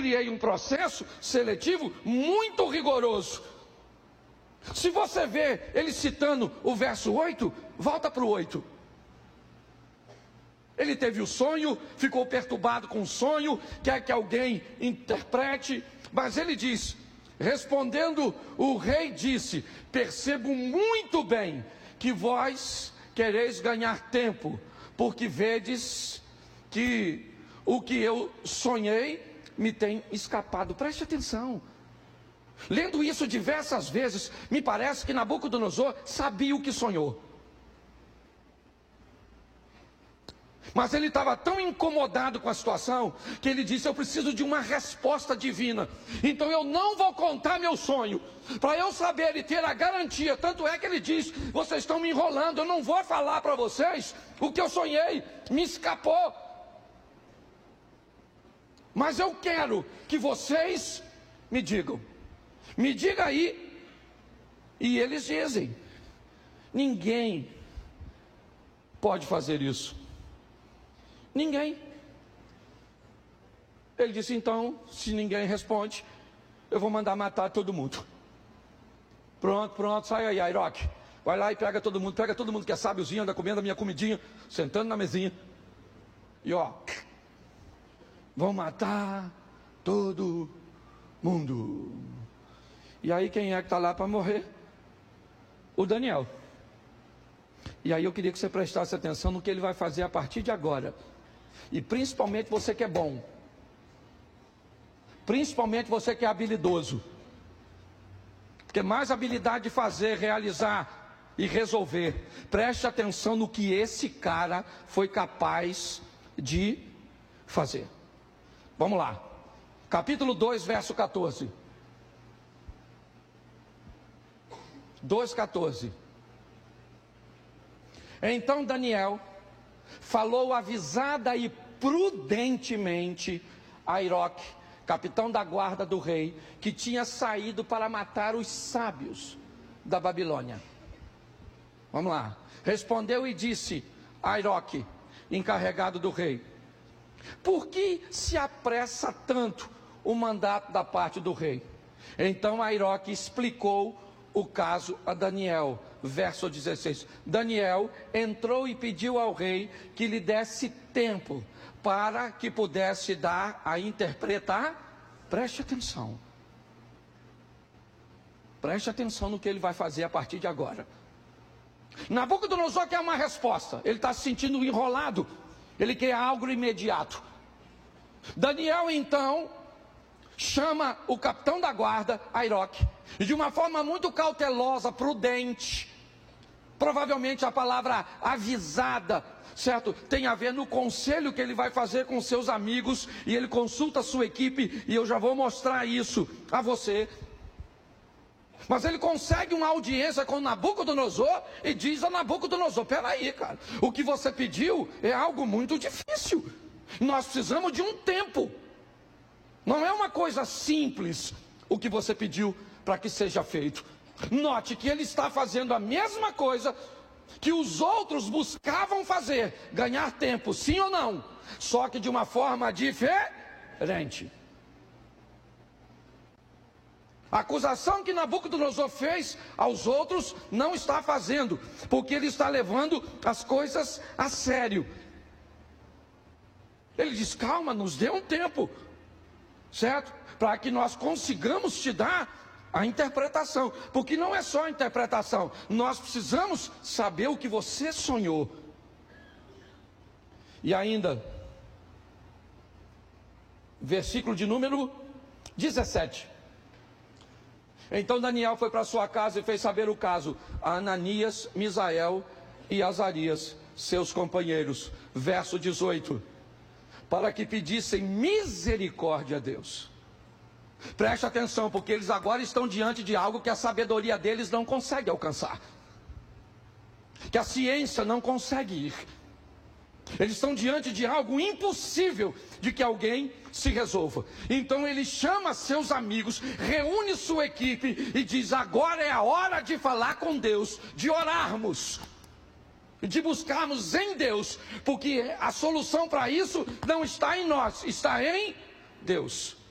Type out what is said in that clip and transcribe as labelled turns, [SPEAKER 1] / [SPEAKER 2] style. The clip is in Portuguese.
[SPEAKER 1] criei um processo seletivo muito rigoroso. Se você vê ele citando o verso 8, volta para o 8. Ele teve o sonho, ficou perturbado com o sonho, quer que alguém interprete, mas ele diz, respondendo o rei disse, percebo muito bem que vós quereis ganhar tempo, porque vedes que o que eu sonhei me tem escapado. Preste atenção. Lendo isso diversas vezes, me parece que Nabucodonosor sabia o que sonhou. Mas ele estava tão incomodado com a situação, que ele disse, eu preciso de uma resposta divina. Então eu não vou contar meu sonho, para eu saber e ter a garantia. Tanto é que ele diz, vocês estão me enrolando, eu não vou falar para vocês o que eu sonhei, me escapou. Mas eu quero que vocês me digam. Me diga aí. E eles dizem, ninguém pode fazer isso. Ninguém. Ele disse, então, se ninguém responde, eu vou mandar matar todo mundo. Pronto, sai aí, Airoque. Vai lá e pega todo mundo que é sábiozinho, anda comendo a minha comidinha, sentando na mesinha. E ó, vão matar todo mundo. E aí quem é que está lá para morrer? O Daniel. E aí eu queria que você prestasse atenção no que ele vai fazer a partir de agora. E principalmente você que é bom. Principalmente você que é habilidoso. Porque mais habilidade de fazer, realizar e resolver. Preste atenção no que esse cara foi capaz de fazer. Vamos lá. Capítulo 2, verso 14. 2,14. Então Daniel falou avisada e prudentemente a Airoque, capitão da guarda do rei, que tinha saído para matar os sábios da Babilônia. Vamos lá. Respondeu e disse a Airoque, encarregado do rei, por que se apressa tanto o mandato da parte do rei? Então Airoque explicou o caso a Daniel, verso 16. Daniel entrou e pediu ao rei que lhe desse tempo para que pudesse dar a interpretar. Preste atenção. Preste atenção no que ele vai fazer a partir de agora. Nabucodonosor quer uma resposta. Ele está se sentindo enrolado. Ele quer algo imediato. Daniel então chama o capitão da guarda, Airoque, e de uma forma muito cautelosa, prudente, provavelmente a palavra avisada, certo? Tem a ver no conselho que ele vai fazer com seus amigos, e ele consulta a sua equipe, e eu já vou mostrar isso a você. Mas ele consegue uma audiência com Nabucodonosor e diz a Nabucodonosor, peraí, cara, o que você pediu é algo muito difícil, nós precisamos de um tempo. Não é uma coisa simples o que você pediu para que seja feito. Note que ele está fazendo a mesma coisa que os outros buscavam fazer, ganhar tempo, sim ou não, só que de uma forma diferente. A acusação que Nabucodonosor fez aos outros não está fazendo, porque ele está levando as coisas a sério. Ele diz, calma, nos dê um tempo, certo? Para que nós consigamos te dar a interpretação, porque não é só a interpretação, nós precisamos saber o que você sonhou. E ainda, versículo de número 17. Então Daniel foi para sua casa e fez saber o caso a Ananias, Misael e Azarias, seus companheiros. Verso 18. Para que pedissem misericórdia a Deus. Preste atenção, porque eles agora estão diante de algo que a sabedoria deles não consegue alcançar, que a ciência não consegue ir. Eles estão diante de algo impossível de que alguém se resolva. Então ele chama seus amigos, reúne sua equipe e diz, agora é a hora de falar com Deus, de orarmos, de buscarmos em Deus, porque a solução para isso não está em nós, está em Deus.